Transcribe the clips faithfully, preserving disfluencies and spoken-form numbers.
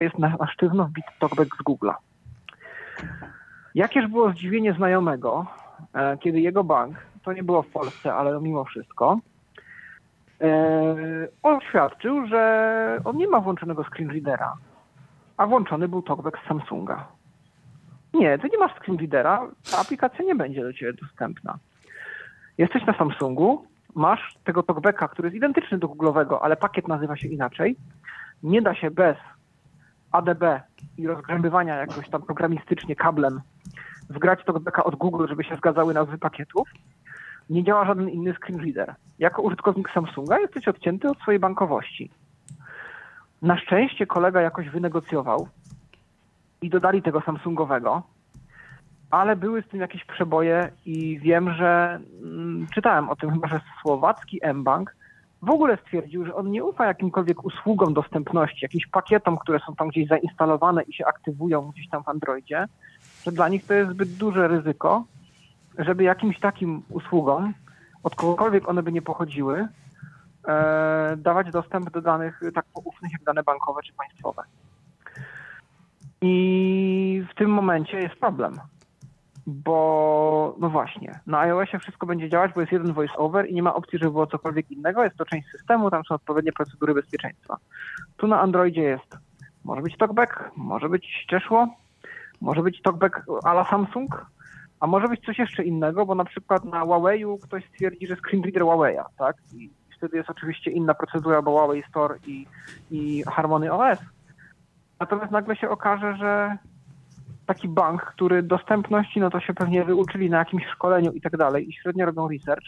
jest na, na sztywno wbity talkback z Google'a. Jakież było zdziwienie znajomego, e, kiedy jego bank, to nie było w Polsce, ale mimo wszystko, e, oświadczył, że on nie ma włączonego screenreadera, a włączony był talkback z Samsunga. Nie, ty nie masz screenreadera, ta aplikacja nie będzie do ciebie dostępna. Jesteś na Samsungu, masz tego talkbacka, który jest identyczny do Google'owego, ale pakiet nazywa się inaczej. Nie da się bez A D B i rozgrębywania jakoś tam programistycznie kablem wgrać talkbacka od Google, żeby się zgadzały nazwy pakietów. Nie działa żaden inny screenreader. Jako użytkownik Samsunga jesteś odcięty od swojej bankowości. Na szczęście kolega jakoś wynegocjował i dodali tego Samsungowego, ale były z tym jakieś przeboje i wiem, że mm, czytałem o tym chyba, że słowacki mBank w ogóle stwierdził, że on nie ufa jakimkolwiek usługom dostępności, jakimś pakietom, które są tam gdzieś zainstalowane i się aktywują gdzieś tam w Androidzie, że dla nich to jest zbyt duże ryzyko, żeby jakimś takim usługom, od kogokolwiek one by nie pochodziły, e, dawać dostęp do danych tak poufnych jak dane bankowe czy państwowe. I w tym momencie jest problem, bo no właśnie, na iOSie wszystko będzie działać, bo jest jeden voice-over i nie ma opcji, żeby było cokolwiek innego, jest to część systemu, tam są odpowiednie procedury bezpieczeństwa. Tu na Androidzie jest, może być talkback, może być ścieżło, może być talkback a la Samsung, a może być coś jeszcze innego, bo na przykład na Huawei'u ktoś stwierdzi, że screenreader Huawei'a, tak? I wtedy jest oczywiście inna procedura, bo Huawei Store i, i Harmony O S. Natomiast nagle się okaże, że taki bank, który dostępności, no to się pewnie wyuczyli na jakimś szkoleniu i tak dalej i średnio robią research,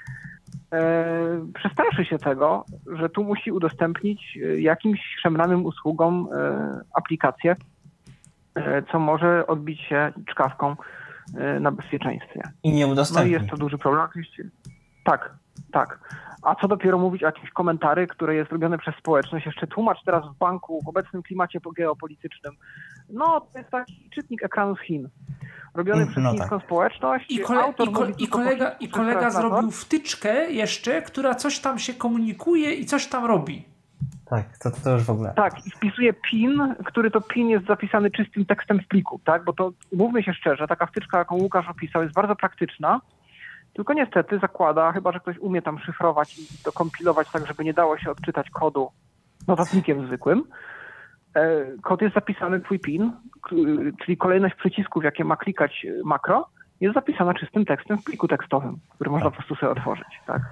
e, przestraszy się tego, że tu musi udostępnić jakimś szemranym usługom e, aplikację, e, co może odbić się czkawką e, na bezpieczeństwie. I nie udostępni. No i jest to duży problem oczywiście. Tak, tak. A co dopiero mówić o jakichś komentarzy, które jest robione przez społeczność. Jeszcze tłumacz teraz w banku w obecnym klimacie geopolitycznym. No, to jest taki czytnik ekranu z Chin. Robiony przez no chińską tak. społeczność. I, kole, Autor i, ko, mówi i kolega, i kolega zrobił wtyczkę jeszcze, która coś tam się komunikuje i coś tam robi. Tak, to, to już w ogóle. Tak, i wpisuje PIN, który to PIN jest zapisany czystym tekstem w pliku, tak? Bo to, mówmy się szczerze, taka wtyczka, jaką Łukasz opisał, jest bardzo praktyczna. Tylko niestety zakłada, chyba że ktoś umie tam szyfrować i to kompilować tak, żeby nie dało się odczytać kodu notatnikiem zwykłym. Kod jest zapisany, twój PIN, czyli kolejność przycisków, jakie ma klikać makro, jest zapisana czystym tekstem w pliku tekstowym, który można po prostu sobie otworzyć. Tak.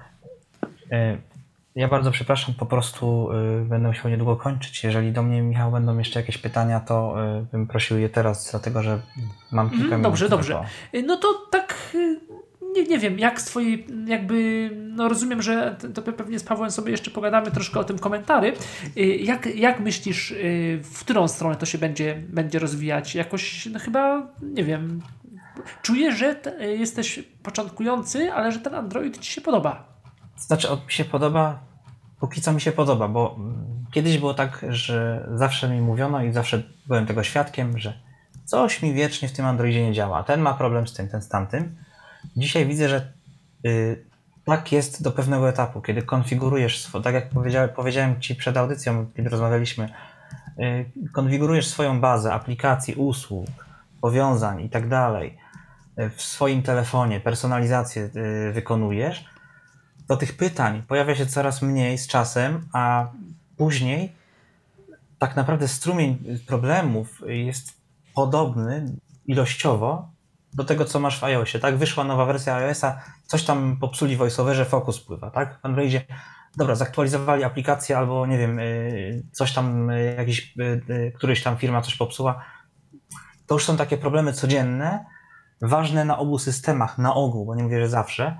Ja bardzo przepraszam, po prostu będę musiał niedługo kończyć. Jeżeli do mnie, Michał, będą jeszcze jakieś pytania, to bym prosił je teraz, dlatego że mam kilka minut. Dobrze, dobrze. No to tak... Nie, nie wiem, jak z twojej, jakby, no rozumiem, że to pewnie z Pawłem sobie jeszcze pogadamy troszkę o tym komentary. Jak, jak myślisz, w którą stronę to się będzie, będzie rozwijać? Jakoś, no chyba, nie wiem, czuję, że te, jesteś początkujący, ale że ten Android ci się podoba. Znaczy, on mi się podoba, póki co mi się podoba, bo kiedyś było tak, że zawsze mi mówiono i zawsze byłem tego świadkiem, że coś mi wiecznie w tym Androidzie nie działa. Ten ma problem z tym, ten z tamtym. Dzisiaj widzę, że y, tak jest do pewnego etapu, kiedy konfigurujesz, swo- tak jak powiedziałem, powiedziałem Ci przed audycją, kiedy rozmawialiśmy, y, konfigurujesz swoją bazę aplikacji, usług, powiązań i tak dalej w swoim telefonie, personalizację y, wykonujesz, to tych pytań pojawia się coraz mniej z czasem, a później tak naprawdę strumień problemów jest podobny ilościowo do tego, co masz w iOSie, tak? Wyszła nowa wersja iOSa, coś tam popsuli w voiceoverze, fokus pływa, tak? W Androidzie, dobra, zaktualizowali aplikację albo, nie wiem, coś tam, jakiś, któryś tam firma coś popsuła. To już są takie problemy codzienne, ważne na obu systemach, na ogół, bo nie mówię, że zawsze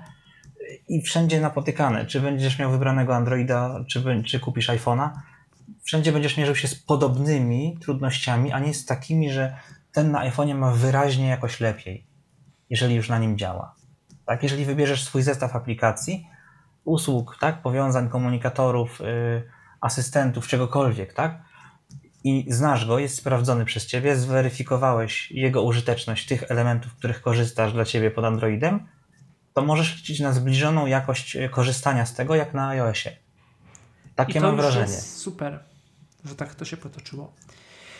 i wszędzie napotykane. Czy będziesz miał wybranego Androida, czy, czy kupisz iPhone'a, wszędzie będziesz mierzył się z podobnymi trudnościami, a nie z takimi, że ten na iPhone'ie ma wyraźnie jakoś lepiej, jeżeli już na nim działa. Tak, jeżeli wybierzesz swój zestaw aplikacji, usług, tak, powiązań, komunikatorów, yy, asystentów, czegokolwiek, tak, i znasz go, jest sprawdzony przez Ciebie, zweryfikowałeś jego użyteczność tych elementów, których korzystasz dla Ciebie pod Androidem, to możesz liczyć na zbliżoną jakość korzystania z tego, jak na iOSie. Takie I to mam już wrażenie. Jest super, że tak to się potoczyło.